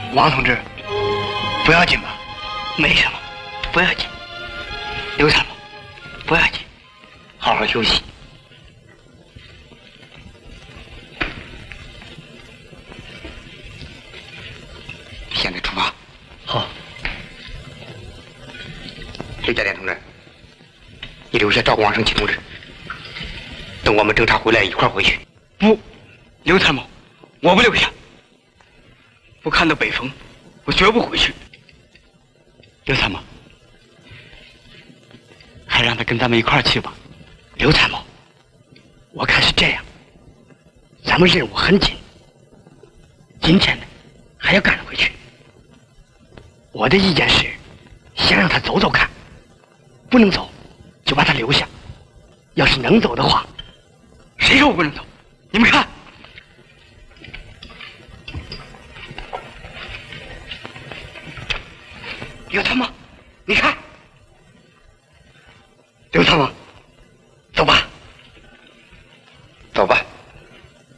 王同志，不要紧吧？ 没什么，不要紧。刘参谋，不要紧，好好休息。现在出发。 好。 刘家店同志，你留下照顾王胜奇同志，等我们侦查回来一块儿回去。 不，刘参谋，我不留下。不看到北风，我绝不回去。 刘参谋，还让他跟咱们一块儿去吧。 刘参谋，我看是这样，咱们任务很紧，今天呢还要赶回去。我的意见是，先让他走走看，不能走就把他留下。要是能走的话，谁说我不能走？你们看。刘参谋，你看，刘参谋，